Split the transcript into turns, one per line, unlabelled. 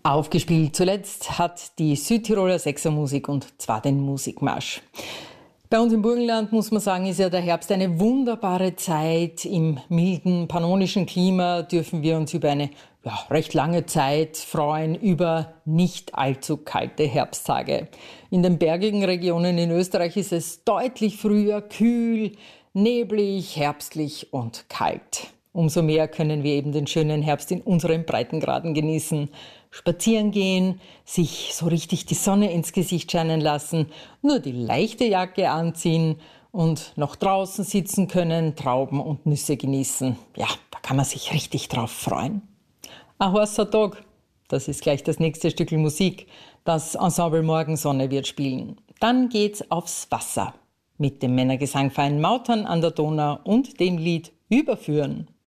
Aufgespielt zuletzt hat die Südtiroler Sechsermusik und zwar den Musikmarsch. Bei uns im Burgenland, muss man sagen, ist ja der Herbst eine wunderbare Zeit. Im milden, pannonischen Klima dürfen wir uns über eine recht lange Zeit freuen, über nicht allzu kalte Herbsttage. In den bergigen Regionen in Österreich ist es deutlich früher kühl, neblig, herbstlich und kalt. Umso mehr können wir eben den schönen Herbst in unseren Breitengraden genießen. Spazieren gehen, sich so richtig die Sonne ins Gesicht scheinen lassen, nur die leichte Jacke anziehen und noch draußen sitzen können, Trauben und Nüsse genießen. Ja, da kann man sich richtig drauf freuen. A heißer Tag, das ist gleich das nächste Stück Musik. Das Ensemble Morgensonne wird spielen. Dann geht's aufs Wasser mit dem Männergesangverein Mautern an der Donau und dem Lied Überführen.